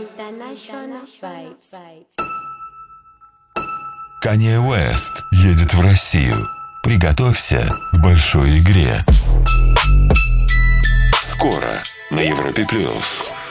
International vibes. Kanye West едет в Россию. Приготовься к большой игре. Скоро на Европе+.